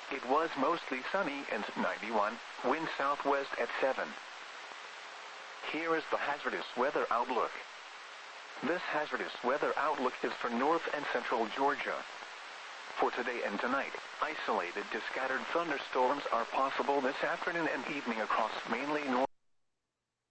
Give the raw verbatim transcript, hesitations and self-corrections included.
It was mostly sunny and ninety-one, wind southwest at seven. Here is the hazardous weather outlook. This hazardous weather outlook is for north and central Georgia. For today and tonight, isolated to scattered thunderstorms are possible this afternoon and evening across mainly north.